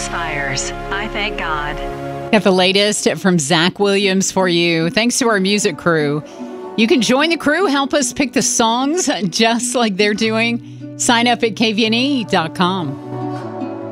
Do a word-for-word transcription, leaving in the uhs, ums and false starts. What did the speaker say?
fires. I thank God. Got the latest from Zach Williams for you. Thanks to our music crew. You can join the crew, help us pick the songs just like they're doing. Sign up at K V N E dot com.